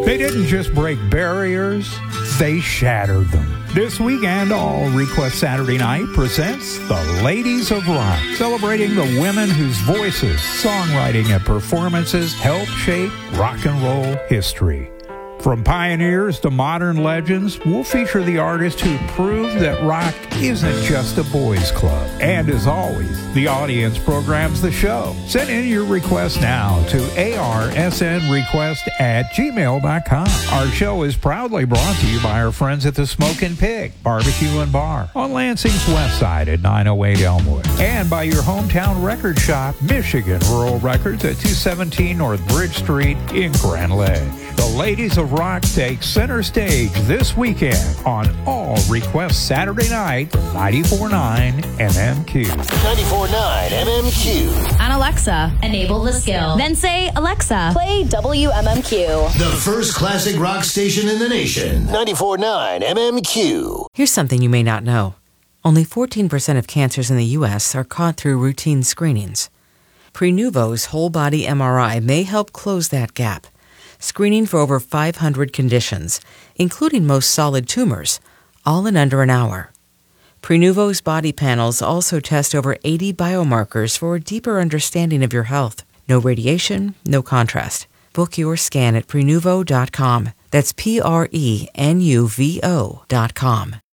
They didn't just break barriers, they shattered them. This weekend, All Request Saturday Night presents the Ladies of Rock, celebrating the women whose voices, songwriting, and performances help shape rock and roll history. From pioneers to modern legends, we'll feature the artists who proved that rock isn't just a boys' club. And as always, the audience programs the show. Send in your request now to arsnrequest@gmail.com. Our show is proudly brought to you by our friends at the Smokin' Pig Barbecue and Bar on Lansing's west side at 908 Elmwood. And by your hometown record shop, Michigan Rural Records at 217 North Bridge Street in Grand Ledge. The Ladies of Rock take center stage this weekend on All Request Saturday Night, 94.9 MMQ. 94.9 MMQ. On Alexa, enable the skill. Then say, Alexa, play WMMQ. The first classic rock station in the nation. 94.9 MMQ. Here's something you may not know. Only 14% of cancers in the U.S. are caught through routine screenings. Prenuvo's whole-body MRI may help close that gap, screening for over 500 conditions, including most solid tumors, all in under an hour. Prenuvo's body panels also test over 80 biomarkers for a deeper understanding of your health. No radiation, no contrast. Book your scan at Prenuvo.com. That's Prenuvo.com.